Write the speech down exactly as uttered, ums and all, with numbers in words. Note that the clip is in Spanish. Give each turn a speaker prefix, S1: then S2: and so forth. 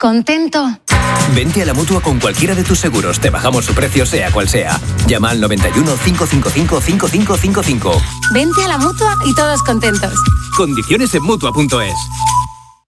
S1: ¿Contento?
S2: Vente a la Mutua con cualquiera de tus seguros. Te bajamos su precio, sea cual sea. Llama al noventa y uno, cinco cinco cinco, cinco cinco cinco cinco.
S1: Vente a la Mutua y todos contentos.
S2: Condiciones en Mutua punto es.